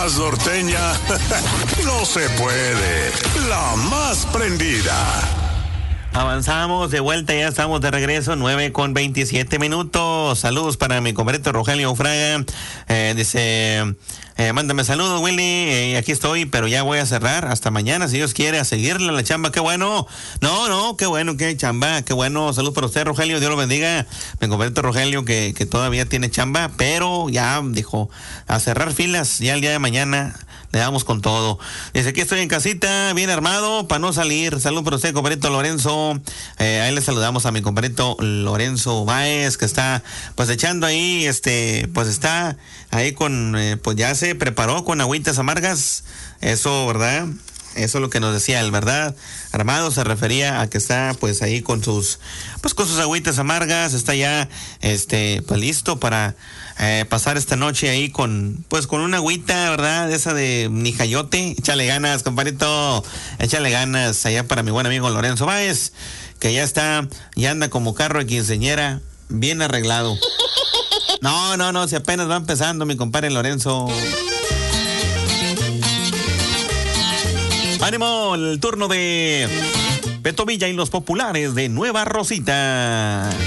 más norteña no se puede. La más prendida. Avanzamos de vuelta, ya estamos de regreso, 9:27. Saludos para mi compadre Rogelio Fraga. Dice, mándame saludos, Willy. Aquí estoy, pero ya voy a cerrar. Hasta mañana, si Dios quiere, a seguirle a la chamba. Qué bueno. No, qué bueno, qué chamba. Qué bueno. Saludos para usted, Rogelio. Dios lo bendiga. Mi compadre Rogelio, que todavía tiene chamba, pero ya dijo, a cerrar filas, ya el día de mañana. Le damos con todo. Dice, aquí estoy en casita, bien armado, para no salir. Salud para usted, compadrito Lorenzo. Ahí le saludamos a mi compadrito Lorenzo Báez, que está, pues, echando ahí, pues, está ahí con, pues, ya se preparó con agüitas amargas. Eso, ¿verdad? Eso es lo que nos decía él, ¿verdad? Armado se refería a que está, pues, ahí con sus agüitas amargas. Está ya, pues, listo para pasar esta noche ahí con una agüita, ¿verdad? Esa de nijayote. Échale ganas, compadrito. Échale ganas allá para mi buen amigo Lorenzo Báez, que ya anda como carro de quinceañera, bien arreglado. No, si apenas va empezando mi compadre Lorenzo. ¡Ánimo! El turno de Beto Villa y los populares de Nueva Rosita.